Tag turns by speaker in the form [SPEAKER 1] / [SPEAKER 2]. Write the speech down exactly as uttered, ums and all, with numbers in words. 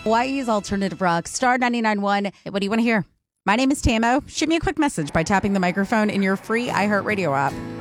[SPEAKER 1] Hawaii's Alternative Rock, Star ninety-nine point one. What do you want to hear? My name is Tamo. Shoot me a quick message by tapping the microphone in your free iHeartRadio app.